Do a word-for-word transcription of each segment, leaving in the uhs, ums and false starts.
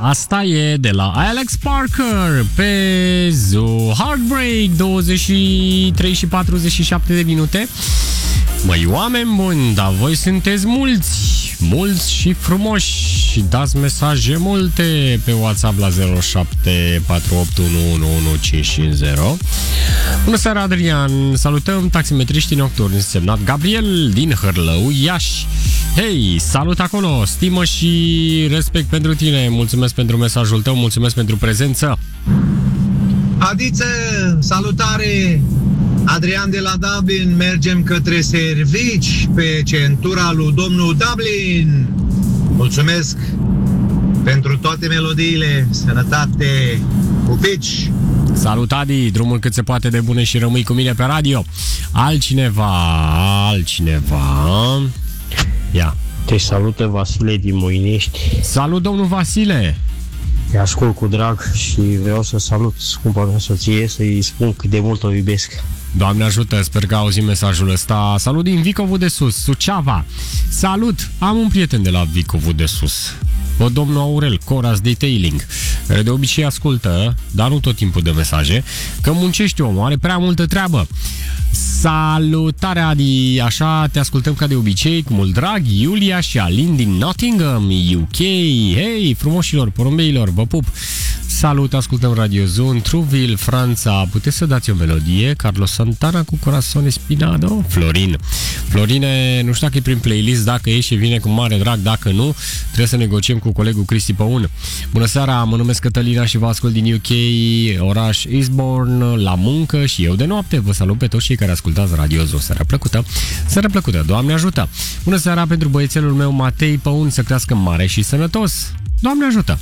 Asta e de la Alex Parker pe Zoo Heartbreak, douăzeci și trei și patruzeci și șapte de minute. Măi, oameni buni, dar voi sunteți mulți, mulți și frumoși și dați mesaje multe pe WhatsApp la zero șapte patru opt unu unu unu cinci cinci zero. Bună seara, Adrian! Salutăm taximetriștii nocturni, semnat Gabriel din Hârlău, Iași. Hei, salut acolo, stimă și respect pentru tine, mulțumesc pentru mesajul tău, mulțumesc pentru prezență. Adiță, salutare! Adrian de la Dublin, mergem către servici pe centura lui domnul Dublin. Mulțumesc pentru toate melodiile, sănătate, pupici! Salut, Adi, drumul cât se poate de bune și rămâi cu mine pe radio. Altcineva, altcineva... Ia. Te salută Vasile din Moinești. Salut, domnul Vasile! Te ascult cu drag și vreau să salut scumpa mea soție, să-i spun cât de mult o iubesc. Doamne ajută, sper că auzi mesajul ăsta. Salut din Vicovul de Sus, Suceava. Salut, am un prieten de la Vicovul de Sus, o domnul Aurel, Coras Detailing, care de obicei ascultă, dar nu tot timpul de mesaje, că muncește omul, are prea multă treabă. Salutare, Adi, așa te ascultăm ca de obicei, cu mult drag, Iulia și Alin din Nottingham, U K. Hei, frumoșilor, porumbeilor, vă pup. Salut, ascultăm Radio Zoo, Trouville, Franța. Puteți să dați o melodie? Carlos Santana cu Corazon Espinado. Florin. Florine, nu știu dacă e prin playlist, dacă e și vine cu mare drag, dacă nu, trebuie să negociem cu colegul Cristi Păun. Bună seara, mă numesc Cătălina și vă ascult din U K, oraș Eastbourne, la muncă și eu de noapte. Vă salut pe toți cei care ascultați Radio Zoo. Seara plăcută, seara plăcută, Doamne ajută. Bună seara pentru băiețelul meu Matei Păun, să crească mare și sănătos. Doamne ajută.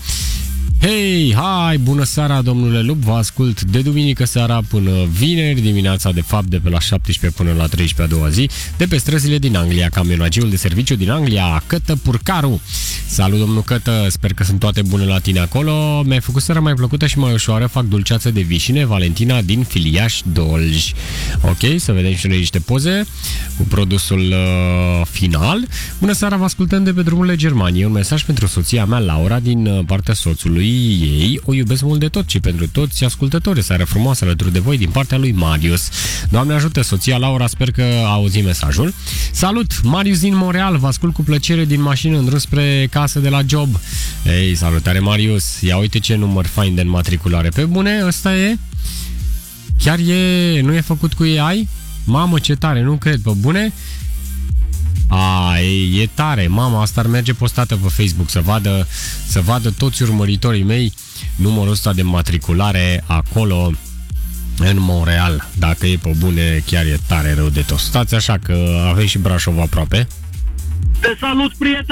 Hei, hai, bună seara, domnule Lup, vă ascult de duminică seara până vineri dimineața, de fapt de pe la șaptesprezece până la treisprezece a doua zi, de pe străzile din Anglia, camionagiul de serviciu din Anglia, Cătă Purcaru. Salut, domnul Cătă, sper că sunt toate bune la tine acolo. Mi-ai făcut seara mai plăcută și mai ușoară, fac dulceață de vișine, Valentina din Filiaș Dolj. Ok, să vedem și noi niște poze cu produsul uh, final. Bună seara, vă ascultăm de pe drumurile Germaniei. Un mesaj pentru soția mea, Laura, din uh, partea soțului ei, o iubesc mult de tot și pentru toți ascultătorii. Seară frumoasă alături de voi din partea lui Marius. Doamne ajută, soția Laura, sper că auzi mesajul. Salut, Marius din Montreal, vă ascult cu plăcere din mașină în drum spre casă de la job. Ei, salutare, Marius. Ia uite ce număr fain de înmatriculare. Pe bune, ăsta e? Chiar e, nu e făcut cu A I? Mamă, ce tare, nu cred, pe bune? A, e, e tare, mama, asta ar merge postată pe Facebook, să vadă, să vadă toți urmăritorii mei numărul ăsta de matriculare acolo în Montreal. Dacă e pe bune, chiar e tare rău de tot. Stați așa că avem și Brașov aproape. Te salut, prieten!